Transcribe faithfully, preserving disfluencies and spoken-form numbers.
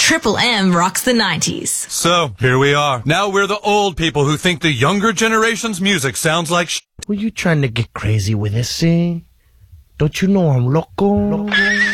Triple M rocks the nineties. So, here we are. Now we're the old people who think the younger generation's music sounds like sh**. Were you trying to get crazy with this, eh? Don't you know I'm loco? loco?